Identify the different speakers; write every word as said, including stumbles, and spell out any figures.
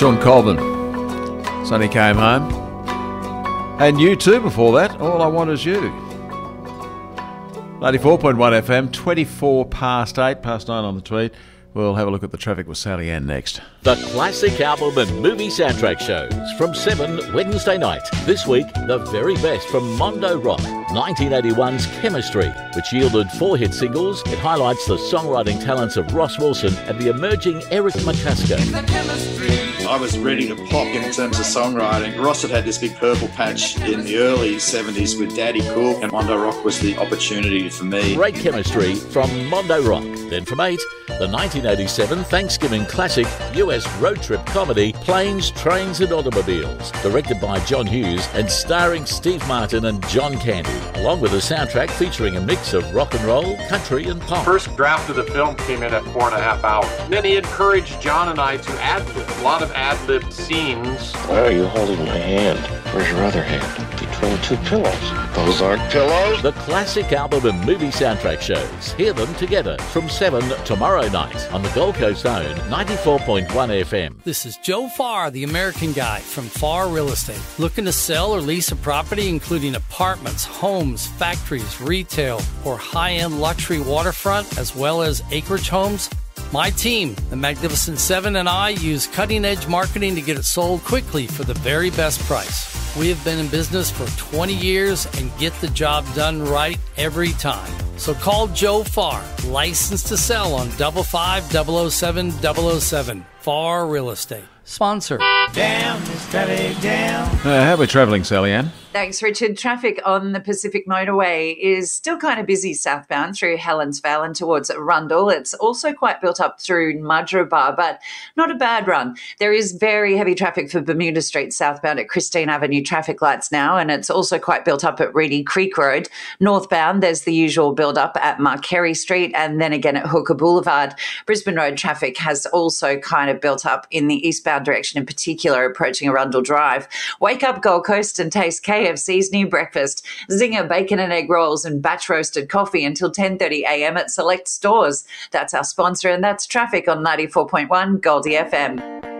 Speaker 1: Sean Colvin. Sonny Came Home. And you too before that. All I Want Is You. ninety-four point one F M, twenty-four past eight, past nine on the tweet. We'll have a look at the traffic with Sally Ann next.
Speaker 2: The classic album and movie soundtrack shows from seven Wednesday night. This week, the very best from Mondo Rock, nineteen eighty-one's Chemistry, which yielded four hit singles. It highlights the songwriting talents of Ross Wilson and the emerging Eric McCusker.
Speaker 3: I was ready to pop in terms of songwriting. Ross had had this big purple patch in the early seventies with Daddy Cool, and Mondo Rock was the opportunity for me.
Speaker 2: Great Chemistry from Mondo Rock. Then from eight, the nineteen eighty-seven Thanksgiving classic U S road trip comedy Planes, Trains and Automobiles, directed by John Hughes and starring Steve Martin and John Candy, along with a soundtrack featuring a mix of rock and roll, country and pop.
Speaker 4: First draft of the film came in at four and a half hours. And then he encouraged John and I to ad-lib, a lot of ad-lib scenes.
Speaker 5: Why are you holding my hand? Where's your other hand? Between two pillows. Those aren't pillows.
Speaker 2: The classic album and movie soundtrack shows. Hear them together from seven tomorrow night on the Gold Coast own ninety-four point one F M.
Speaker 6: This is Joe Farr, the American Guy from Farr Real Estate. Looking to sell or lease a property including apartments, homes, factories, retail, or high-end luxury waterfront, as well as acreage homes? My team, the Magnificent Seven, and I use cutting-edge marketing to get it sold quickly for the very best price. We have been in business for twenty years and get the job done right every time. So call Joe Farr, licensed to sell on double five double oh seven double oh seven. Farr Real Estate. Sponsor.
Speaker 1: Down, Miss Traffic, down. Uh, how are we travelling, Sally Ann?
Speaker 7: Thanks, Richard. Traffic on the Pacific Motorway is still kind of busy southbound through Helensvale and towards Rundle. It's also quite built up through Mudgeeraba, but not a bad run. There is very heavy traffic for Bermuda Street southbound at Christine Avenue traffic lights now, and it's also quite built up at Reedy Creek Road. Northbound, there's the usual build-up at Marquerie Street and then again at Hooker Boulevard. Brisbane Road traffic has also kind of built up in the eastbound direction, in particular approaching Arundel Drive. Wake up Gold Coast and taste K F C's new breakfast. Zinger bacon and egg rolls and batch roasted coffee until ten thirty a m at select stores. That's our sponsor, and that's traffic on ninety-four point one Goldie F M.